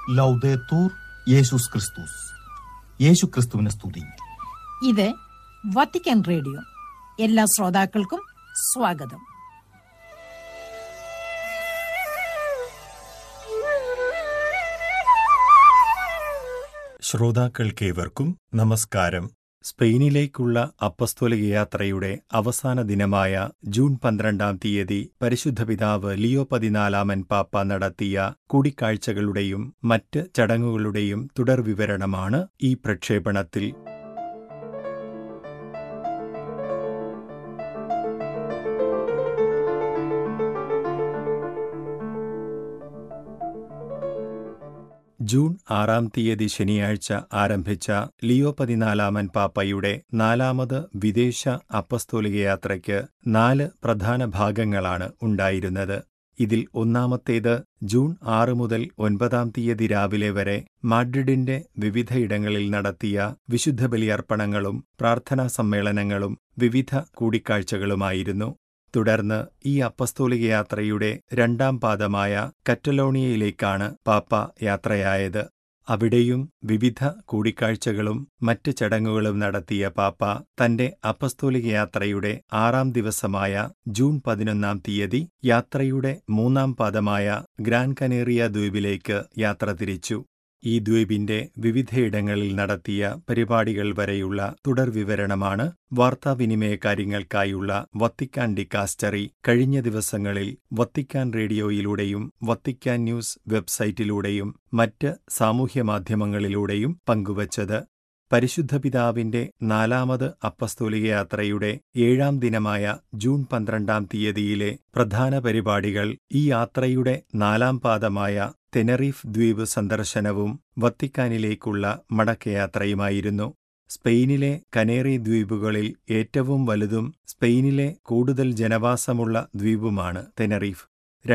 ലൗദേത്തൂർ യേശുസ് ക്രിസ്തുസ്. യേശു ക്രിസ്തുവിനെ സ്തുതി. ഇത് വത്തിക്കാൻ റേഡിയോ. എല്ലാ ശ്രോതാക്കൾക്കും സ്വാഗതം. ശ്രോതാക്കൾക്കേവർക്കും നമസ്കാരം. സ്പെയിനിലേക്കുള്ള അപ്പസ്തോലിക യാത്രയുടെ അവസാന ദിനമായ ജൂൺ 12 പരിശുദ്ധ പിതാവ് ലിയോ 14 പാപ്പ നടത്തിയ കൂടിക്കാഴ്ചകളുടെയും മറ്റ് ചടങ്ങുകളുടെയും തുടർവിവരണമാണ് ഈ പ്രക്ഷേപണത്തിൽ. ജൂൺ 6 ശനിയാഴ്ച ആരംഭിച്ച ലിയോ 14 പാപ്പയുടെ 4ാമത് വിദേശ അപ്പസ്തോലിക യാത്രയ്ക്ക് 4 പ്രധാന ഭാഗങ്ങളാണ് ഉണ്ടായിരുന്നത്. ഇതിൽ ഒന്നാമത്തേത് ജൂൺ 6 മുതൽ 9 രാവിലെ വരെ മാഡ്രിഡിന്റെ വിവിധയിടങ്ങളിൽ നടത്തിയ വിശുദ്ധ ബലിയർപ്പണങ്ങളും പ്രാർത്ഥനാ സമ്മേളനങ്ങളും വിവിധ കൂടിക്കാഴ്ചകളുമായിരുന്നു. തുടർന്ന് ഈ അപ്പസ്തോലിക യാത്രയുടെ 2ാം പാദമായ കറ്റലോണിയയിലേക്കാണ് പാപ്പ യാത്രയായത്. അവിടെയും വിവിധ കൂടിക്കാഴ്ചകളും മറ്റ് ചടങ്ങുകളും നടത്തിയ പാപ്പ തന്റെ അപ്പസ്തോലിക യാത്രയുടെ 6ാം ദിവസമായ ജൂൺ 11 യാത്രയുടെ 3ാം പാദമായ ഗ്രാൻ കനേറിയ ദ്വീപിലേക്ക് യാത്ര തിരിച്ചു. ഈ ദ്വീപിന്റെ വിവിധയിടങ്ങളിൽ നടത്തിയ പരിപാടികൾ വരെയുള്ള തുടർവിവരണമാണ് വാർത്താവിനിമയ കാര്യങ്ങൾക്കായുള്ള വത്തിക്കാൻ ഡിക്കാസ്റ്ററി കഴിഞ്ഞ ദിവസങ്ങളിൽ വത്തിക്കാൻ റേഡിയോയിലൂടെയും വത്തിക്കാൻ ന്യൂസ് വെബ്സൈറ്റിലൂടെയും മറ്റ് സാമൂഹ്യമാധ്യമങ്ങളിലൂടെയും പങ്കുവച്ചത്. പരിശുദ്ധ പിതാവിന്റെ 4ാമത് അപ്പസ്തോലിക യാത്രയുടെ 7ാം ദിനമായ ജൂൺ 12 പ്രധാന പരിപാടികൾ ഈ യാത്രയുടെ 4ാം പാദമായ തെനറീഫ് ദ്വീപ് സന്ദർശനവും വത്തിക്കാനിലേക്കുള്ള മടക്കയാത്രയുമായിരുന്നു. സ്പെയിനിലെ കനേറി ദ്വീപുകളിൽ ഏറ്റവും വലുതും സ്പെയിനിലെ കൂടുതൽ ജനവാസമുള്ള ദ്വീപുമാണ് തെനറീഫ്.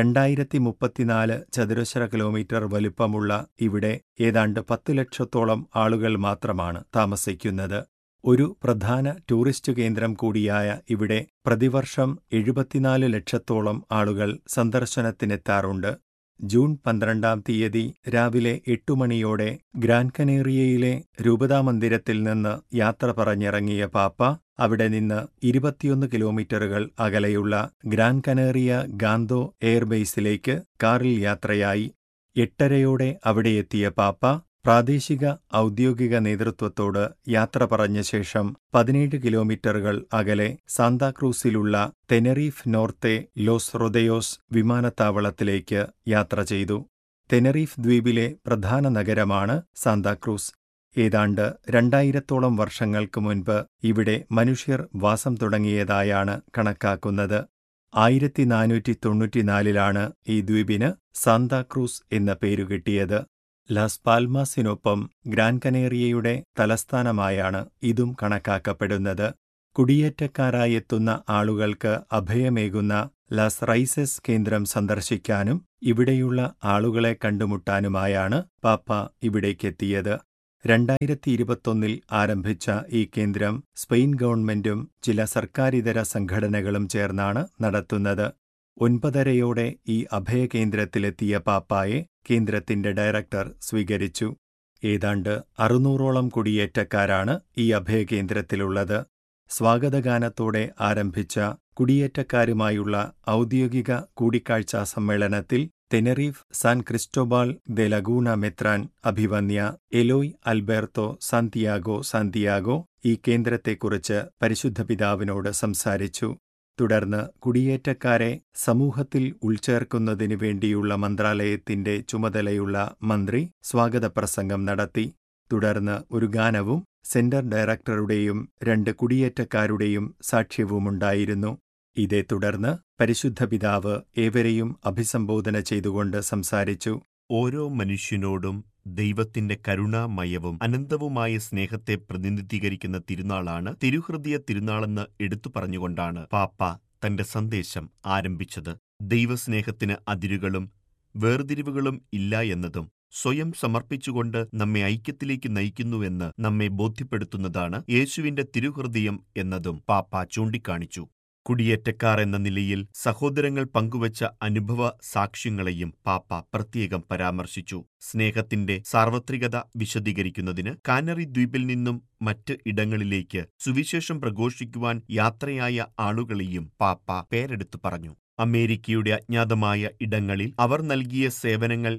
2034 ചതുരശ്ര കിലോമീറ്റർ വലുപ്പമുള്ള ഇവിടെ ഏതാണ്ട് 10 ലക്ഷത്തോളം ആളുകൾ മാത്രമാണ് താമസിക്കുന്നത്. ഒരു പ്രധാന ടൂറിസ്റ്റ് കേന്ദ്രം കൂടിയായ ഇവിടെ പ്രതിവർഷം 74 ലക്ഷത്തോളം ആളുകൾ സന്ദർശനത്തിനെത്താറുണ്ട്. ജൂൺ 12 രാവിലെ 8 മണിയോടെ ഗ്രാൻ കനേറിയയിലെ രൂപതാ മന്ദിരത്തിൽ നിന്ന് യാത്ര പറഞ്ഞിറങ്ങിയ പാപ്പ അവിടെ നിന്ന് 21 കിലോമീറ്ററുകൾ അകലെയുള്ള ഗ്രാൻ കനേറിയ ഗാന്തോ എയർബേസിലേക്ക് കാറിൽ യാത്രയായി. 8:30 അവിടെയെത്തിയ പാപ്പ പ്രാദേശിക ഔദ്യോഗിക നേതൃത്വത്തോട് യാത്ര പറഞ്ഞ ശേഷം 17 കിലോമീറ്ററുകൾ അകലെ സാന്താക്രൂസിലുള്ള തെനറീഫ് നോർത്തെ ലോസ് റൊദയോസ് വിമാനത്താവളത്തിലേക്ക് യാത്ര ചെയ്തു. തെനറീഫ് ദ്വീപിലെ പ്രധാന നഗരമാണ് സാന്താക്രൂസ്. ഏതാണ്ട് 2000-ഓളം വർഷങ്ങൾക്ക് മുൻപ് ഇവിടെ മനുഷ്യർ വാസം തുടങ്ങിയതായാണ് കണക്കാക്കുന്നത്. 1494 ഈ ദ്വീപിന് സാന്താക്രൂസ് എന്ന പേരുകിട്ടിയത്. ലാസ് പാൽമാസിനൊപ്പം ഗ്രാൻ കനേറിയയുടെ തലസ്ഥാനമായാണ് ഇതും കണക്കാക്കപ്പെടുന്നത്. കുടിയേറ്റക്കാരായെത്തുന്ന ആളുകൾക്ക് അഭയമേകുന്ന ലാസ് റൈസസ് കേന്ദ്രം സന്ദർശിക്കാനും ഇവിടെയുള്ള ആളുകളെ കണ്ടുമുട്ടാനുമായാണ് പാപ്പ ഇവിടേക്കെത്തിയത്. 2021 ആരംഭിച്ച ഈ കേന്ദ്രം സ്പെയിൻ ഗവൺമെന്റും ചില സർക്കാരിതര സംഘടനകളും ചേർന്നാണ് നടത്തുന്നത്. 9:30 ഈ അഭയകേന്ദ്രത്തിലെത്തിയ പാപ്പായെ കേന്ദ്രത്തിന്റെ ഡയറക്ടർ സ്വീകരിച്ചു. ഏതാണ്ട് 600-ഓളം കുടിയേറ്റക്കാരാണ് ഈ അഭയകേന്ദ്രത്തിലുള്ളത്. സ്വാഗതഗാനത്തോടെ ആരംഭിച്ച കുടിയേറ്റക്കാരുമായുള്ള ഔദ്യോഗിക കൂടിക്കാഴ്ചാ സമ്മേളനത്തിൽ തെനറീഫ് സാൻ ക്രിസ്റ്റോബാൾ ദെ ലഗൂണ മെത്രാൻ അഭിവന്യ എലോയ് അൽബെർട്ടോ സാന്തിയാഗോ ഈ കേന്ദ്രത്തെക്കുറിച്ച് പരിശുദ്ധ പിതാവിനോട് സംസാരിച്ചു. തുടർന്ന് കുടിയേറ്റക്കാരെ സമൂഹത്തിൽ ഉൾച്ചേർക്കുന്നതിനു വേണ്ടിയുള്ള മന്ത്രാലയത്തിന്റെ ചുമതലയുള്ള മന്ത്രി സ്വാഗതപ്രസംഗം നടത്തി. തുടർന്ന് ഒരു ഗാനവും സെന്റർ ഡയറക്ടറുടെയും 2 കുടിയേറ്റക്കാരുടെയും സാക്ഷ്യവുമുണ്ടായിരുന്നു. ഇതേ തുടർന്ന് പരിശുദ്ധ പിതാവ് ഏവരെയും അഭിസംബോധന ചെയ്തുകൊണ്ട് സംസാരിച്ചു. ഓരോ മനുഷ്യനോടും ദൈവത്തിന്റെ കരുണാമയവും അനന്തവുമായ സ്നേഹത്തെ പ്രതിനിധീകരിക്കുന്ന തിരുനാളാണ് തിരുഹൃദയ തിരുനാളെന്ന് എടുത്തു പറഞ്ഞുകൊണ്ടാണ് പാപ്പ തന്റെ സന്ദേശം ആരംഭിച്ചത്. ദൈവസ്നേഹത്തിന് അതിരുകളും വേർതിരിവുകളും ഇല്ല എന്നതും സ്വയം സമർപ്പിച്ചുകൊണ്ട് നമ്മെ ഐക്യത്തിലേക്ക് നയിക്കുന്നുവെന്ന് നമ്മെ ബോധ്യപ്പെടുത്തുന്നതാണ് യേശുവിന്റെ തിരുഹൃദയം എന്നതും പാപ്പ ചൂണ്ടിക്കാണിച്ചു. കുടിയേറ്റക്കാർ എന്ന നിലയിൽ സഹോദരങ്ങൾ പങ്കുവച്ച അനുഭവ സാക്ഷ്യങ്ങളെയും പാപ്പ പ്രത്യേകം പരാമർശിച്ചു. സ്നേഹത്തിന്റെ സാർവത്രികത വിശദീകരിക്കുന്നതിന് കാനറി ദ്വീപിൽ നിന്നും മറ്റ് ഇടങ്ങളിലേക്ക് സുവിശേഷം പ്രഘോഷിക്കുവാൻ യാത്രയായ ആളുകളെയും പാപ്പ പേരെടുത്തു പറഞ്ഞു. അമേരിക്കയുടെ അജ്ഞാതമായ ഇടങ്ങളിൽ അവർ നൽകിയ സേവനങ്ങൾ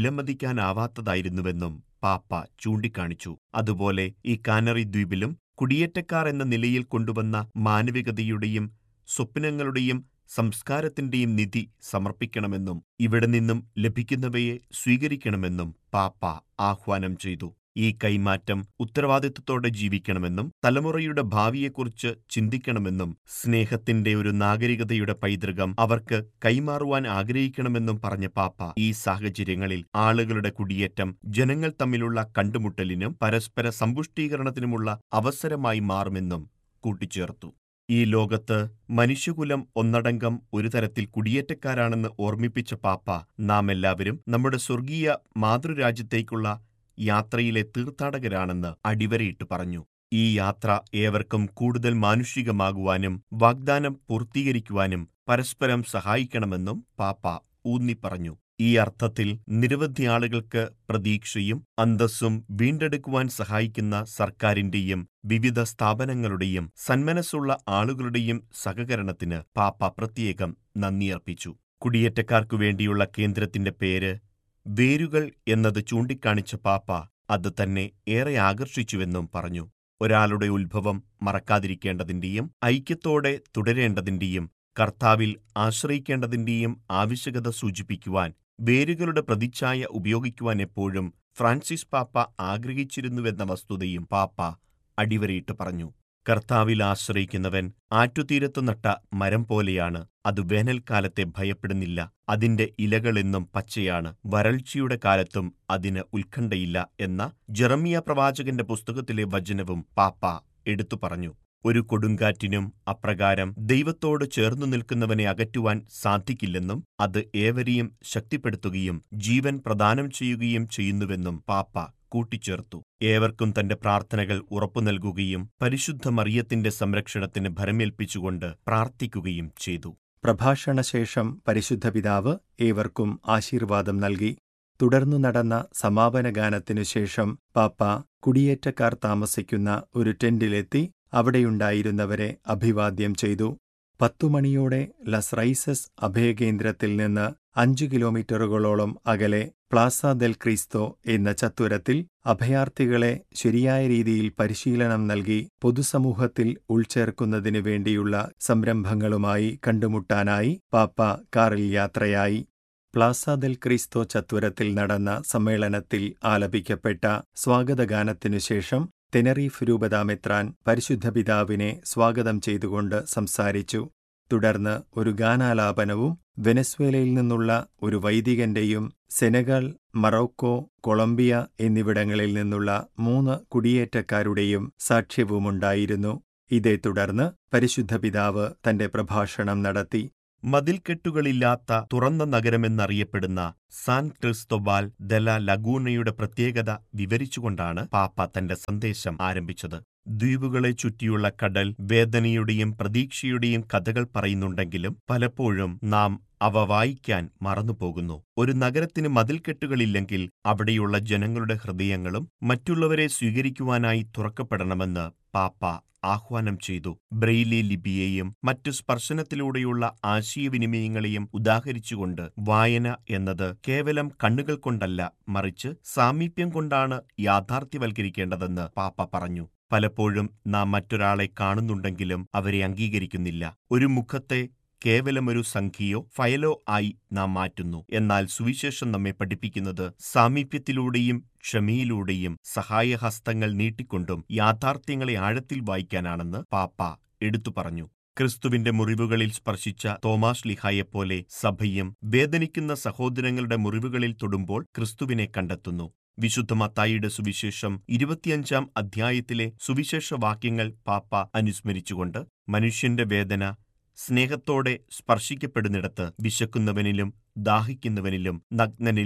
വിലമതിക്കാനാവാത്തതായിരുന്നുവെന്നും പാപ്പ ചൂണ്ടിക്കാണിച്ചു. അതുപോലെ ഈ കാനറി ദ്വീപിലും കുടിയേറ്റക്കാർ എന്ന നിലയിൽ കൊണ്ടുവന്ന മാനവികതയുടെയും സ്വപ്നങ്ങളുടെയും സംസ്കാരത്തിന്റെയും നിധി സമർപ്പിക്കണമെന്നും ഇവിടെ നിന്നും ലഭിക്കുന്നവയെ സ്വീകരിക്കണമെന്നും പാപ്പ ആഹ്വാനം ചെയ്തു. ഈ കൈമാറ്റം ഉത്തരവാദിത്വത്തോടെ ജീവിക്കണമെന്നും തലമുറയുടെ ഭാവിയെക്കുറിച്ച് ചിന്തിക്കണമെന്നും സ്നേഹത്തിന്റെ ഒരു നാഗരികതയുടെ പൈതൃകം അവർക്ക് കൈമാറുവാൻ ആഗ്രഹിക്കണമെന്നും പറഞ്ഞ പാപ്പ ഈ സാഹചര്യങ്ങളിൽ ആളുകളുടെ കുടിയേറ്റം ജനങ്ങൾ തമ്മിലുള്ള കണ്ടുമുട്ടലിനും പരസ്പര സമ്പുഷ്ടീകരണത്തിനുമുള്ള അവസരമായി മാറുമെന്നും കൂട്ടിച്ചേർത്തു. ഈ ലോകത്ത് മനുഷ്യകുലം ഒന്നടങ്കം ഒരു തരത്തിൽ കുടിയേറ്റക്കാരാണെന്ന് ഓർമ്മിപ്പിച്ച പാപ്പ നാം എല്ലാവരും നമ്മുടെ സ്വർഗീയ മാതൃരാജ്യത്തേക്കുള്ള യാത്രയിലെ തീർത്ഥാടകരാണെന്ന് അടിവരയിട്ട് പറഞ്ഞു. ഈ യാത്ര ഏവർക്കും കൂടുതൽ മാനുഷികമാകുവാനും വാഗ്ദാനം പൂർത്തീകരിക്കുവാനും പരസ്പരം സഹായിക്കണമെന്നും പാപ്പ ഊന്നിപ്പറഞ്ഞു. ഈ അർത്ഥത്തിൽ നിരവധി ആളുകൾക്ക് പ്രതീക്ഷയും അന്തസ്സും വീണ്ടെടുക്കുവാൻ സഹായിക്കുന്ന സർക്കാരിന്റെയും വിവിധ സ്ഥാപനങ്ങളുടെയും സന്മനസ്സുള്ള ആളുകളുടെയും സഹകരണത്തിന് പാപ്പ പ്രത്യേകം നന്ദിയർപ്പിച്ചു. കുടിയേറ്റക്കാർക്കു വേണ്ടിയുള്ള കേന്ദ്രത്തിന്റെ പേര് വേരുകൾ എന്നത് ചൂണ്ടിക്കാണിച്ച പാപ്പ അത് തന്നെ ഏറെ ആകർഷിച്ചുവെന്നും പറഞ്ഞു. ഒരാളുടെ ഉത്ഭവം മറക്കാതിരിക്കേണ്ടതിന്റെയും ഐക്യത്തോടെ തുടരേണ്ടതിന്റെയും കർത്താവിൽ ആശ്രയിക്കേണ്ടതിന്റെയും ആവശ്യകത സൂചിപ്പിക്കുവാൻ വേരുകളുടെ പ്രതിച്ഛായ ഉപയോഗിക്കുവാൻ എപ്പോഴും ഫ്രാൻസിസ് പാപ്പ ആഗ്രഹിച്ചിരുന്നുവെന്ന വസ്തുതയും പാപ്പ അടിവരയിട്ട് പറഞ്ഞു. കർത്താവിൽ ആശ്രയിക്കുന്നവൻ ആറ്റുതീരത്തു നട്ട മരം പോലെയാണ്. അത് വേനൽക്കാലത്തെ ഭയപ്പെടുന്നില്ല. അതിന്റെ ഇലകളെന്നും പച്ചയാണ്. വരൾച്ചയുടെ കാലത്തും അതിന് ഉത്കണ്ഠയില്ല എന്ന ജെറമിയ പ്രവാചകന്റെ പുസ്തകത്തിലെ വചനവും പാപ്പ എടുത്തു പറഞ്ഞു. ഒരു കൊടുങ്കാറ്റിനും അപ്രകാരം ദൈവത്തോട് ചേർന്നു നിൽക്കുന്നവനെ അകറ്റുവാൻ സാധിക്കില്ലെന്നും അത് ഏവരെയും ശക്തിപ്പെടുത്തുകയും ജീവൻ പ്രദാനം ചെയ്യുകയും ചെയ്യുന്നുവെന്നും പാപ്പ കൂട്ടിച്ചേർത്തു. ഏവർക്കും തന്റെ പ്രാർത്ഥനകൾ ഉറപ്പു നൽകുകയും പരിശുദ്ധ മറിയത്തിന്റെ സംരക്ഷണത്തിന് ഭരമേൽപ്പിച്ചുകൊണ്ട് പ്രാർത്ഥിക്കുകയും ചെയ്തു. പ്രഭാഷണശേഷം പരിശുദ്ധ പിതാവ് ഏവർക്കും ആശീർവാദം നൽകി. തുടർന്നു നടന്ന സമാപന ഗാനത്തിനു ശേഷം പാപ്പ കുടിയേറ്റക്കാർ താമസിക്കുന്ന ഒരു ടെന്റിലെത്തി അവിടെയുണ്ടായിരുന്നവരെ അഭിവാദ്യം ചെയ്തു. 10 മണിയോടെ ലസ് റൈസസ് അഭയകേന്ദ്രത്തിൽ നിന്ന് 5 കിലോമീറ്ററുകളോളം അകലെ പ്ലാസ ദെൽ ക്രിസ്തോ എന്ന ചത്വരത്തിൽ അഭയാർത്ഥികളെ ശരിയായ രീതിയിൽ പരിശീലനം നൽകി പൊതുസമൂഹത്തിൽ ഉൾച്ചേർക്കുന്നതിനു വേണ്ടിയുള്ള സംരംഭങ്ങളുമായി കണ്ടുമുട്ടാനായി പാപ്പ കാറിൽ യാത്രയായി. പ്ലാസ ദെൽ ക്രിസ്തോ ചത്വരത്തിൽ നടന്ന സമ്മേളനത്തിൽ ആലപിക്കപ്പെട്ട സ്വാഗതഗാനത്തിനു ശേഷം തെനറീഫ് രൂപതാമെത്രാൻ പരിശുദ്ധ പിതാവിനെ സ്വാഗതം ചെയ്തുകൊണ്ട് സംസാരിച്ചു. തുടർന്ന് ഒരു ഗാനാലാപനവും വെനസ്വേലയിൽ നിന്നുള്ള ഒരു വൈദികന്റെയും സെനഗൽ, മറോക്കോ, കൊളംബിയ എന്നിവിടങ്ങളിൽ നിന്നുള്ള 3 കുടിയേറ്റക്കാരുടെയും സാക്ഷ്യവുമുണ്ടായിരുന്നു. ഇതേ തുടർന്ന് പരിശുദ്ധ പിതാവ് തന്റെ പ്രഭാഷണം നടത്തി. മതിൽക്കെട്ടുകളില്ലാത്ത തുറന്ന നഗരമെന്നറിയപ്പെടുന്ന സാൻ ക്രിസ്തോബാൽ ദെ ലാ ലഗൂണയുടെ പ്രത്യേകത വിവരിച്ചുകൊണ്ടാണ് പാപ്പ തന്റെ സന്ദേശം ആരംഭിച്ചത്. ദ്വീപുകളെ ചുറ്റിയുള്ള കടൽ വേദനയുടെയും പ്രതീക്ഷയുടെയും കഥകൾ പറയുന്നുണ്ടെങ്കിലും പലപ്പോഴും നാം അവ വായിക്കാൻ മറന്നുപോകുന്നു. ഒരു നഗരത്തിന് മതിൽക്കെട്ടുകളില്ലെങ്കിൽ അവിടെയുള്ള ജനങ്ങളുടെ ഹൃദയങ്ങളും മറ്റുള്ളവരെ സ്വീകരിക്കുവാനായി തുറക്കപ്പെടണമെന്ന് പാപ്പ ആഹ്വാനം ചെയ്തു. ബ്രെയിലി ലിപിയെയും മറ്റു സ്പർശനത്തിലൂടെയുള്ള ആശയവിനിമയങ്ങളെയും ഉദാഹരിച്ചുകൊണ്ട് വായന എന്നത് കേവലം കണ്ണുകൾ കൊണ്ടല്ല, മറിച്ച് സാമീപ്യം കൊണ്ടാണ് യാഥാർത്ഥ്യവൽക്കരിക്കേണ്ടതെന്ന് പാപ്പ പറഞ്ഞു. പലപ്പോഴും നാം മറ്റൊരാളെ കാണുന്നുണ്ടെങ്കിലും അവരെ അംഗീകരിക്കുന്നില്ല. ഒരു മുഖത്തെ കേവലമൊരു സംഖ്യയോ ഫയലോ ആയി നാം മാറ്റുന്നു. എന്നാൽ സുവിശേഷം നമ്മെ പഠിപ്പിക്കുന്നത് സാമീപ്യത്തിലൂടെയും ക്ഷമയിലൂടെയും സഹായഹസ്തങ്ങൾ നീട്ടിക്കൊണ്ടും യാഥാർത്ഥ്യങ്ങളെ ആഴത്തിൽ വായിക്കാനാണെന്ന് പാപ്പ എടുത്തു പറഞ്ഞു. ക്രിസ്തുവിന്റെ മുറിവുകളിൽ സ്പർശിച്ച തോമാസ് ലീഹായെപ്പോലെ സഭയും വേദനിക്കുന്ന സഹോദരങ്ങളുടെ മുറിവുകളിൽ തൊടുമ്പോൾ ക്രിസ്തുവിനെ കണ്ടെത്തുന്നു. വിശുദ്ധ മത്തായിയുടെ സുവിശേഷം 25-ാം അധ്യായത്തിലെ സുവിശേഷ വാക്യങ്ങൾ പാപ്പ അനുസ്മരിച്ചുകൊണ്ട് മനുഷ്യന്റെ വേദന സ്നേഹത്തോടെ സ്പർശിക്കപ്പെടുന്നിടത്ത് വിശക്കുന്നവനിലും ദാഹിക്കുന്നവനിലും നഗ്നനിലും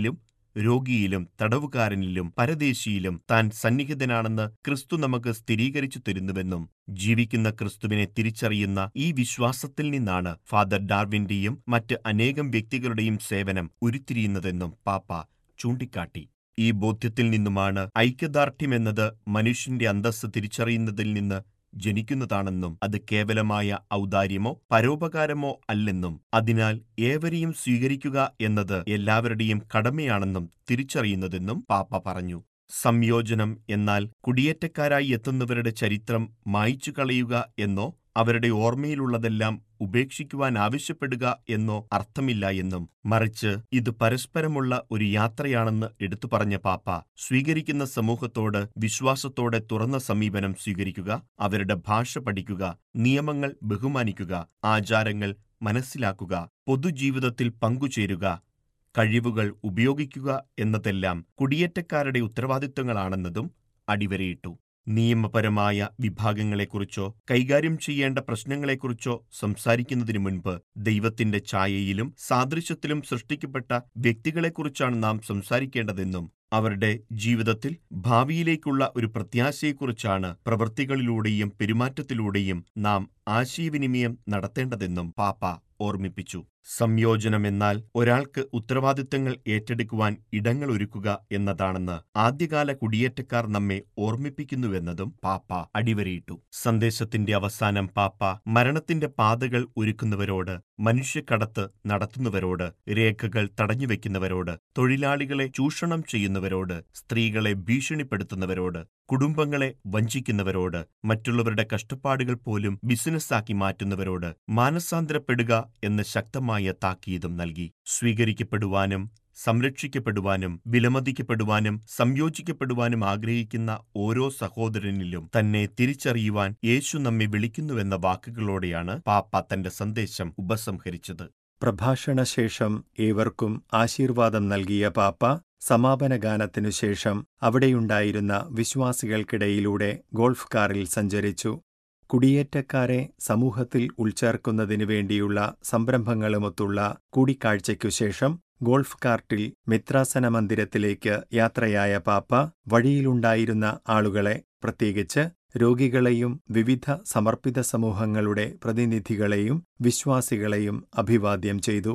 രോഗിയിലും തടവുകാരനിലും പരദേശിയിലും താൻ സന്നിഹിതനാണെന്ന് ക്രിസ്തു നമുക്ക് സ്ഥിരീകരിച്ചു തരുന്നുവെന്നും ജീവിക്കുന്ന ക്രിസ്തുവിനെ തിരിച്ചറിയുന്ന ഈ വിശ്വാസത്തിൽ നിന്നാണ് ഫാദർ ഡാർവിന്റെയും മറ്റ് അനേകം വ്യക്തികളുടെയും സേവനം ഉരുത്തിരിയുന്നതെന്നും പാപ്പ ചൂണ്ടിക്കാട്ടി. ഈ ബോധ്യത്തിൽ നിന്നുമാണ് ഐക്യദാർഢ്യമെന്നത് മനുഷ്യന്റെ അന്തസ്സ് തിരിച്ചറിയുന്നതിൽ നിന്ന് ജനിക്കുന്നതാണെന്നും അത് കേവലമായ ഔദാര്യമോ പരോപകാരമോ അല്ലെന്നും അതിനാൽ ഏവരെയും സ്വീകരിക്കുക എന്നത് എല്ലാവരുടെയും കടമയാണെന്നും തിരിച്ചറിയുന്നതെന്നും പാപ്പ പറഞ്ഞു. സംയോജനം എന്നാൽ കുടിയേറ്റക്കാരായി എത്തുന്നവരുടെ ചരിത്രം മായ്ച്ചു കളയുക എന്നോ അവരുടെ ഓർമ്മയിലുള്ളതെല്ലാം ഉപേക്ഷിക്കുവാൻ ആവശ്യപ്പെടുക എന്നോ അർത്ഥമില്ല എന്നും മറിച്ച് ഇത് പരസ്പരമുള്ള ഒരു യാത്രയാണെന്ന് എടുത്തു പറഞ്ഞ പാപ്പ സ്വീകരിക്കുന്ന സമൂഹത്തോട് വിശ്വാസത്തോടെ തുറന്ന സമീപനം സ്വീകരിക്കുക, അവരുടെ ഭാഷ പഠിക്കുക, നിയമങ്ങൾ ബഹുമാനിക്കുക, ആചാരങ്ങൾ മനസ്സിലാക്കുക, പൊതുജീവിതത്തിൽ പങ്കുചേരുക, കഴിവുകൾ ഉപയോഗിക്കുക എന്നതെല്ലാം കുടിയേറ്റക്കാരുടെ ഉത്തരവാദിത്വങ്ങളാണെന്നതും അടിവരയിട്ടു. നിയമപരമായ വിഭാഗങ്ങളെക്കുറിച്ചോ കൈകാര്യം ചെയ്യേണ്ട പ്രശ്നങ്ങളെക്കുറിച്ചോ സംസാരിക്കുന്നതിനു മുൻപ് ദൈവത്തിന്റെ ഛായയിലും സാദൃശ്യത്തിലും സൃഷ്ടിക്കപ്പെട്ട വ്യക്തികളെക്കുറിച്ചാണ് നാം സംസാരിക്കേണ്ടതെന്നും അവരുടെ ജീവിതത്തിൽ ഭാവിയിലേക്കുള്ള ഒരു പ്രത്യാശയെക്കുറിച്ചാണ് പ്രവൃത്തികളിലൂടെയും പെരുമാറ്റത്തിലൂടെയും നാം ആശയവിനിമയം നടത്തേണ്ടതെന്നും പാപ്പ ഓർമ്മിപ്പിച്ചു. സംയോജനമെന്നാൽ ഒരാൾക്ക് ഉത്തരവാദിത്തങ്ങൾ ഏറ്റെടുക്കുവാൻ ഇടങ്ങളൊരുക്കുക എന്നതാണെന്ന് ആദ്യകാല കുടിയേറ്റക്കാർ നമ്മെ ഓർമ്മിപ്പിക്കുന്നുവെന്നതും പാപ്പ അടിവരയിട്ടു. സന്ദേശത്തിന്റെ അവസാനം പാപ്പ മരണത്തിന്റെ പാതകൾ ഒരുക്കുന്നവരോട്, മനുഷ്യക്കടത്ത് നടത്തുന്നവരോട്, രേഖകൾ തടഞ്ഞുവെക്കുന്നവരോട്, തൊഴിലാളികളെ ചൂഷണം ചെയ്യുന്നവരോട്, സ്ത്രീകളെ ഭീഷണിപ്പെടുത്തുന്നവരോട്, കുടുംബങ്ങളെ വഞ്ചിക്കുന്നവരോട്, മറ്റുള്ളവരുടെ കഷ്ടപ്പാടുകൾ പോലും ബിസിനസ്സാക്കി മാറ്റുന്നവരോട് മാനസാന്തരപ്പെടുക എന്ന് ശക്തമായ താക്കീതും നൽകി. സ്വീകരിക്കപ്പെടുവാനും സംരക്ഷിക്കപ്പെടുവാനും വിലമതിക്കപ്പെടുവാനും സംയോജിക്കപ്പെടുവാനും ആഗ്രഹിക്കുന്ന ഓരോ സഹോദരനിലും തന്നെ തിരിച്ചറിയുവാൻ യേശു നമ്മെ വിളിക്കുന്നുവെന്ന വാക്കുകളോടെയാണ് പാപ്പ തന്റെ സന്ദേശം ഉപസംഹരിച്ചത്. പ്രഭാഷണശേഷം ഏവർക്കും ആശീർവാദം നൽകിയ പാപ്പ സമാപന ഗാനത്തിനു ശേഷം അവിടെയുണ്ടായിരുന്ന വിശ്വാസികൾക്കിടയിലൂടെ ഗോൾഫ് കാറിൽ സഞ്ചരിച്ചു. കുടിയേറ്റക്കാരെ സമൂഹത്തിൽ ഉൾച്ചേർക്കുന്നതിനു വേണ്ടിയുള്ള സംരംഭങ്ങളുമൊത്തുള്ള കൂടിക്കാഴ്ചയ്ക്കു ശേഷം ഗോൾഫ് കാർട്ടിൽ മിത്രാസന മന്ദിരത്തിലേക്ക് യാത്രയായ പാപ്പ വഴിയിലുണ്ടായിരുന്ന ആളുകളെ, പ്രത്യേകിച്ച് രോഗികളെയും വിവിധ സമർപ്പിത സമൂഹങ്ങളുടെ പ്രതിനിധികളെയും വിശ്വാസികളെയും അഭിവാദ്യം ചെയ്തു.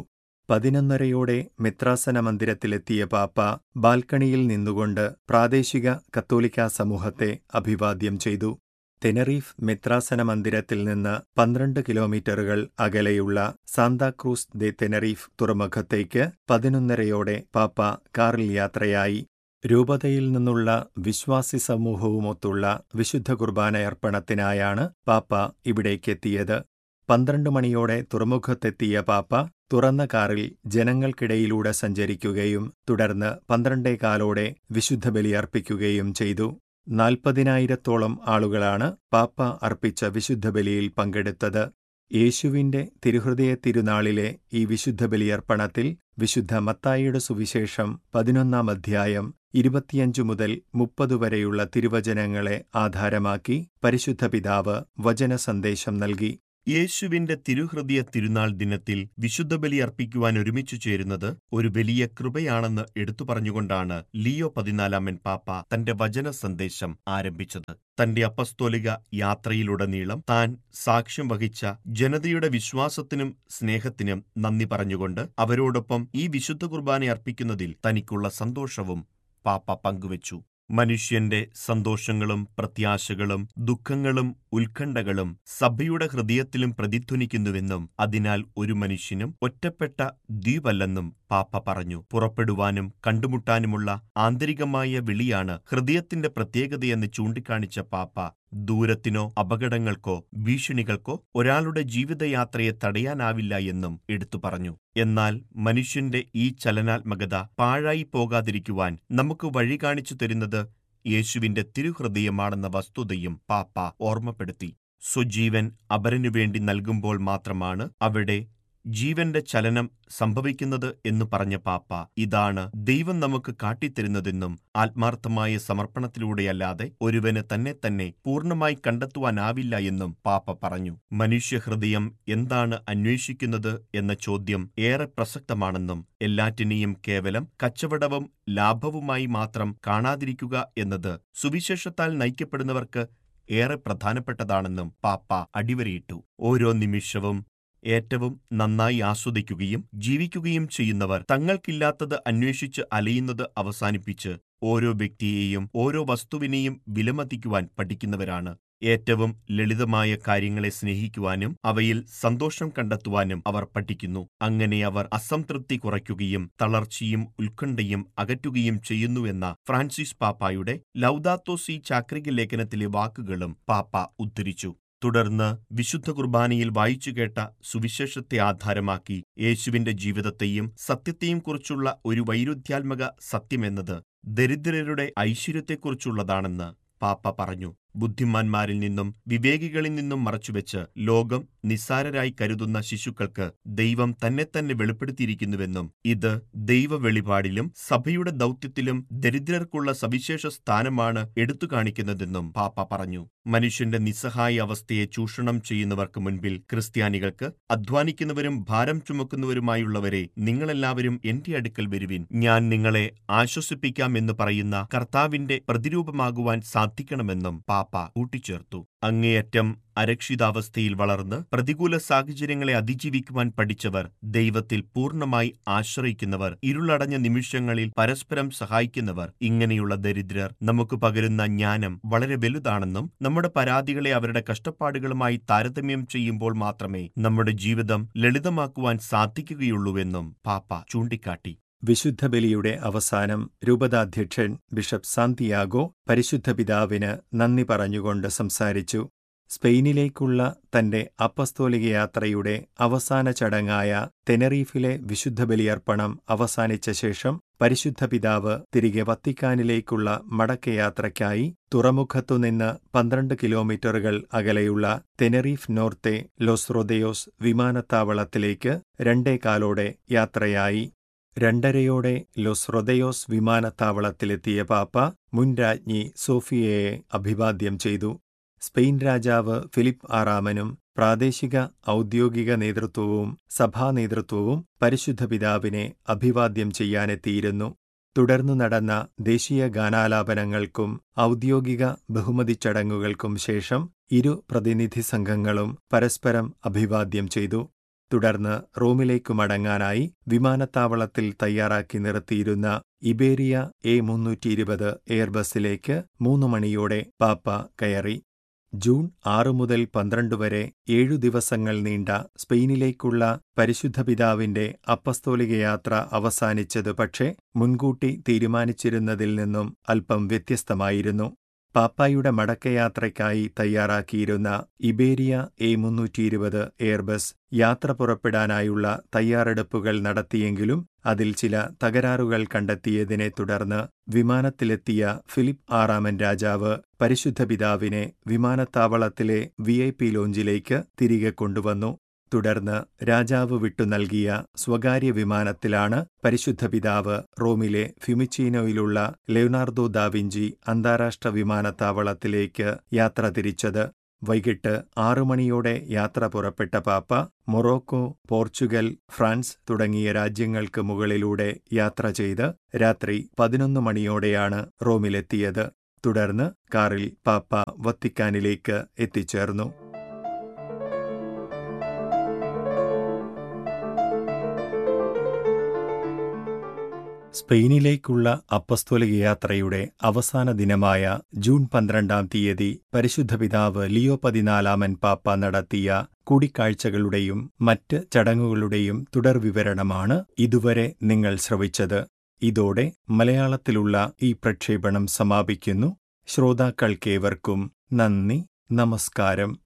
11:30 മിത്രാസന മന്ദിരത്തിലെത്തിയ പാപ്പ ബാൽക്കണിയിൽ നിന്നുകൊണ്ട് പ്രാദേശിക കത്തോലിക്കാ സമൂഹത്തെ അഭിവാദ്യം ചെയ്തു. തെനറീഫ് മിത്രാസന മന്ദിരത്തിൽ നിന്ന് 12 കിലോമീറ്ററുകൾ അകലെയുള്ള സാന്താക്രൂസ് ദെ തെനറീഫ് തുറമുഖത്തേക്ക് 11:30 പാപ്പ കാറിൽ യാത്രയായി. രൂപതയിൽ നിന്നുള്ള വിശ്വാസി സമൂഹവുമൊത്തുള്ള വിശുദ്ധ കുർബാനയർപ്പണത്തിനായാണ് പാപ്പ ഇവിടേക്കെത്തിയത്. 12 മണിയോടെ തുറമുഖത്തെത്തിയ പാപ്പ തുറന്ന കാറിൽ ജനങ്ങൾക്കിടയിലൂടെ സഞ്ചരിക്കുകയും തുടർന്ന് 12:15 വിശുദ്ധ ബലിയർപ്പിക്കുകയും ചെയ്തു. 40,000-ഓളം ആളുകളാണ് പാപ്പ അർപ്പിച്ച വിശുദ്ധ ബലിയിൽ പങ്കെടുത്തത്. യേശുവിന്റെ തിരുഹൃദയ തിരുനാളിലെ ഈ വിശുദ്ധ ബലിയർപ്പണത്തിൽ വിശുദ്ധ മത്തായിയുടെ സുവിശേഷം 11-ാം അധ്യായം 25 മുതൽ 30 വരെയുള്ള തിരുവചനങ്ങളെ ആധാരമാക്കി പരിശുദ്ധ പിതാവ് വചനസന്ദേശം നൽകി. യേശുവിന്റെ തിരുഹൃദയ തിരുനാൾ ദിനത്തിൽ വിശുദ്ധ ബലി അർപ്പിക്കുവാൻ ഒരുമിച്ചു ചേരുന്നത് ഒരു വലിയ കൃപയാണെന്ന് എടുത്തു പറഞ്ഞുകൊണ്ടാണ് ലിയോ 14 പാപ്പ തന്റെ വചന സന്ദേശം ആരംഭിച്ചത്. തന്റെ അപ്പസ്തോലിക യാത്രയിലുടനീളം താൻ സാക്ഷ്യം വഹിച്ച ജനതയുടെ വിശ്വാസത്തിനും സ്നേഹത്തിനും നന്ദി പറഞ്ഞുകൊണ്ട് അവരോടൊപ്പം ഈ വിശുദ്ധ കുർബാന അർപ്പിക്കുന്നതിൽ തനിക്കുള്ള സന്തോഷവും പാപ്പ പങ്കുവച്ചു. മനുഷ്യന്റെ സന്തോഷങ്ങളും പ്രത്യാശകളും ദുഃഖങ്ങളും ഉത്കണ്ഠകളും സഭയുടെ ഹൃദയത്തിലും പ്രതിധ്വനിക്കുന്നുവെന്നും അതിനാൽ ഒരു മനുഷ്യനും ഒറ്റപ്പെട്ട ദ്വീപല്ലെന്നും പാപ്പ പറഞ്ഞു. പുറപ്പെടുവാനും കണ്ടുമുട്ടാനുമുള്ള ആന്തരികമായ വിളിയാണ് ഹൃദയത്തിന്റെ പ്രത്യേകതയെന്ന് ചൂണ്ടിക്കാണിച്ച പാപ്പ ദൂരത്തിനോ അപകടങ്ങൾക്കോ ഭീഷണികൾക്കോ ഒരാളുടെ ജീവിതയാത്രയെ തടയാനാവില്ല എന്നും എടുത്തു പറഞ്ഞു. എന്നാൽ മനുഷ്യന്റെ ഈ ചലനാത്മകത പാഴായി പോകാതിരിക്കുവാൻ നമുക്ക് വഴി കാണിച്ചു തരുന്നത് യേശുവിന്റെ തിരുഹൃദയമാണെന്ന വസ്തുതയും പാപ്പ ഓർമ്മപ്പെടുത്തി. സ്വജീവൻ അപരനുവേണ്ടി നൽകുമ്പോൾ മാത്രമാണ് അവിടെ ജീവന്റെ ചലനം സംഭവിക്കുന്നത് എന്ന് പറഞ്ഞ പാപ്പ, ഇതാണ് ദൈവം നമുക്ക് കാട്ടിത്തരുന്നതെന്നും ആത്മാർത്ഥമായ സമർപ്പണത്തിലൂടെയല്ലാതെ ഒരുവന് തന്നെ പൂർണ്ണമായി കണ്ടെത്തുവാനാവില്ല എന്നും പാപ്പ പറഞ്ഞു. മനുഷ്യഹൃദയം എന്താണ് അന്വേഷിക്കുന്നത് എന്ന ചോദ്യം ഏറെ പ്രസക്തമാണെന്നും എല്ലാറ്റിനെയും കേവലം കച്ചവടവും ലാഭവുമായി മാത്രം കാണാതിരിക്കുക എന്നത് സുവിശേഷത്താൽ നയിക്കപ്പെടുന്നവർക്ക് ഏറെ പ്രധാനപ്പെട്ടതാണെന്നും പാപ്പ അടിവരയിട്ടു. ഓരോ നിമിഷവും ഏറ്റവും നന്നായി ആസ്വദിക്കുകയും ജീവിക്കുകയും ചെയ്യുന്നവർ തങ്ങൾക്കില്ലാത്തത് അന്വേഷിച്ച് അലയുന്നത് അവസാനിപ്പിച്ച് ഓരോ വ്യക്തിയെയും ഓരോ വസ്തുവിനെയും വിലമതിക്കുവാൻ പഠിക്കുന്നവരാണ്. ഏറ്റവും ലളിതമായ കാര്യങ്ങളെ സ്നേഹിക്കുവാനും അവയിൽ സന്തോഷം കണ്ടെത്തുവാനും അവർ പഠിക്കുന്നു. അങ്ങനെ അവർ അസംതൃപ്തി കുറയ്ക്കുകയും തളർച്ചയും ഉത്കണ്ഠയും അകറ്റുകയും ചെയ്യുന്നുവെന്ന ഫ്രാൻസിസ് പാപ്പായുടെ ലൗദാത്തോ സി ചാക്രിക ലേഖനത്തിലെ വാക്കുകളും പാപ്പ ഉദ്ധരിച്ചു. തുടർന്ന് വിശുദ്ധ കുർബാനയിൽ വായിച്ചുകേട്ട സുവിശേഷത്തെ ആധാരമാക്കി യേശുവിന്റെ ജീവിതത്തെയും സത്യത്തെയും കുറിച്ചുള്ള ഒരു വൈരുദ്ധ്യാത്മക സത്യമെന്നത് ദരിദ്രരുടെ ഐശ്വര്യത്തെക്കുറിച്ചുള്ളതാണെന്ന് പാപ്പ പറഞ്ഞു. ബുദ്ധിമാന്മാരിൽ നിന്നും വിവേകികളിൽ നിന്നും മറച്ചുവെച്ച് ലോകം നിസ്സാരരായി കരുതുന്ന ശിശുക്കൾക്ക് ദൈവം തന്നെ വെളിപ്പെടുത്തിയിരിക്കുന്നുവെന്നും ഇത് ദൈവ വെളിപാടിലും സഭയുടെ ദൗത്യത്തിലും ദരിദ്രർക്കുള്ള സവിശേഷ സ്ഥാനമാണ് എടുത്തു കാണിക്കുന്നതെന്നും പാപ്പ പറഞ്ഞു. മനുഷ്യന്റെ നിസ്സഹായ അവസ്ഥയെ ചൂഷണം ചെയ്യുന്നവർക്ക് മുൻപിൽ ക്രിസ്ത്യാനികൾക്ക് അധ്വാനിക്കുന്നവരും ഭാരം ചുമക്കുന്നവരുമായുള്ളവരെ, നിങ്ങളെല്ലാവരും എന്റെ അടുക്കൽ വരുവിൻ, ഞാൻ നിങ്ങളെ ആശ്വസിപ്പിക്കാം എന്ന് പറയുന്ന കർത്താവിന്റെ പ്രതിരൂപമാകുവാൻ സാധിക്കണമെന്നും പാപ്പ കൂട്ടിച്ചേർത്തു. അങ്ങേയറ്റം അരക്ഷിതാവസ്ഥയിൽ വളർന്ന് പ്രതികൂല സാഹചര്യങ്ങളെ അതിജീവിക്കുവാൻ പഠിച്ചവർ, ദൈവത്തിൽ പൂർണ്ണമായി ആശ്രയിക്കുന്നവർ, ഇരുളടഞ്ഞ നിമിഷങ്ങളിൽ പരസ്പരം സഹായിക്കുന്നവർ, ഇങ്ങനെയുള്ള ദരിദ്രർ നമുക്ക് പകരുന്ന ജ്ഞാനം വളരെ വലുതാണെന്നും നമ്മുടെ പരാതികളെ അവരുടെ കഷ്ടപ്പാടുകളുമായി താരതമ്യം ചെയ്യുമ്പോൾ മാത്രമേ നമ്മുടെ ജീവിതം ലളിതമാക്കുവാൻ സാധിക്കുകയുള്ളൂവെന്നും പാപ്പ ചൂണ്ടിക്കാട്ടി. വിശുദ്ധ ബലിയുടെ അവസാനം രൂപതാധ്യക്ഷൻ ബിഷപ്പ് സാന്തിയാഗോ പരിശുദ്ധ പിതാവിന് നന്ദി പറഞ്ഞുകൊണ്ട് സംസാരിച്ചു. സ്പെയിനിലേക്കുള്ള തന്റെ അപ്പസ്തോലിക യാത്രയുടെ അവസാന ചടങ്ങായ തെനറീഫിലെ വിശുദ്ധ ബലിയർപ്പണം അവസാനിച്ച ശേഷം പരിശുദ്ധ പിതാവ് തിരികെ വത്തിക്കാനിലേക്കുള്ള മടക്കയാത്രയ്ക്കായി തുറമുഖത്തുനിന്ന് 12 കിലോമീറ്ററുകൾ അകലെയുള്ള തെനറീഫ് നോർത്തെ ലോസ് റോദയോസ് വിമാനത്താവളത്തിലേക്ക് 2:15 യാത്രയായി. 2:30 ലോസ് റോദയോസ് വിമാനത്താവളത്തിലെത്തിയ പാപ്പ മുൻ രാജ്ഞി സോഫിയയെ അഭിവാദ്യം ചെയ്തു. സ്പെയിൻ രാജാവ് ഫിലിപ്പ് ആറാമനും പ്രാദേശിക ഔദ്യോഗിക നേതൃത്വവും സഭാ നേതൃത്വവും പരിശുദ്ധ പിതാവിനെ അഭിവാദ്യം ചെയ്യാനെത്തിയിരുന്നു. തുടർന്നു നടന്ന ദേശീയ ഗാനാലാപനങ്ങൾക്കും ഔദ്യോഗിക ബഹുമതി ചടങ്ങുകൾക്കും ശേഷം ഇരു പ്രതിനിധി സംഘങ്ങളും പരസ്പരം അഭിവാദ്യം ചെയ്തു. തുടർന്ന് റോമിലേക്കു മടങ്ങാനായി വിമാനത്താവളത്തിൽ തയ്യാറാക്കി നിർത്തിയിരുന്ന ഇബേരിയ A320 എയർബസിലേക്ക് 3 മണിയോടെ പാപ്പ കയറി. ജൂൺ 6 മുതൽ 12 വരെ 7 ദിവസങ്ങൾ നീണ്ട സ്പെയിനിലേക്കുള്ള പരിശുദ്ധ പിതാവിന്റെ അപ്പസ്തോലിക യാത്ര അവസാനിച്ചത് പക്ഷേ മുൻകൂട്ടി തീരുമാനിച്ചിരുന്നതിൽ നിന്നും അല്പം വ്യത്യസ്തമായിരുന്നു. പാപ്പായുടെ മടക്കയാത്രയ്ക്കായി തയ്യാറാക്കിയിരുന്ന ഇബേരിയ A320 എയർബസ് യാത്ര പുറപ്പെടാനായുള്ള തയ്യാറെടുപ്പുകൾ നടത്തിയെങ്കിലും അതിൽ ചില തകരാറുകൾ കണ്ടെത്തിയതിനെ തുടർന്ന് വിമാനത്തിലെത്തിയ ഫിലിപ്പ് ആറാമൻ രാജാവ് പരിശുദ്ധ പിതാവിനെ വിമാനത്താവളത്തിലെ VIP ലോഞ്ചിലേക്ക് തിരികെ കൊണ്ടുവന്നു. തുടർന്ന് രാജാവ് വിട്ടു നൽകിയ സ്വകാര്യ വിമാനത്തിലാണ് പരിശുദ്ധ പിതാവ് റോമിലെ ഫ്യുമിച്ചീനോയിലുള്ള ലെയോനാർദോ ദാവിഞ്ചി അന്താരാഷ്ട്ര വിമാനത്താവളത്തിലേക്ക് യാത്ര തിരിച്ചത്. വൈകിട്ട് 6 മണിയോടെ യാത്ര പുറപ്പെട്ട പാപ്പ മൊറോക്കോ, പോർച്ചുഗൽ, ഫ്രാൻസ് തുടങ്ങിയ രാജ്യങ്ങൾക്ക് മുകളിലൂടെ യാത്ര ചെയ്ത് രാത്രി 11 മണിയോടെയാണ് റോമിലെത്തിയത്. തുടർന്ന് കാറിൽ പാപ്പ വത്തിക്കാനിലേക്ക് എത്തിച്ചേർന്നു. സ്പെയിനിലേക്കുള്ള അപ്പസ്തോലിക യാത്രയുടെ അവസാന ദിനമായ ജൂൺ 12-ാം തീയതി പരിശുദ്ധ പിതാവ് ലിയോ 14-ാമൻ പാപ്പ നടത്തിയ കൂടിക്കാഴ്ചകളുടെയും മറ്റ് ചടങ്ങുകളുടെയും തുടർവിവരണമാണ് ഇതുവരെ നിങ്ങൾ ശ്രവിച്ചത്. ഇതോടെ മലയാളത്തിലുള്ള ഈ പ്രക്ഷേപണം സമാപിക്കുന്നു. ശ്രോതാക്കൾക്കേവർക്കും നന്ദി, നമസ്കാരം.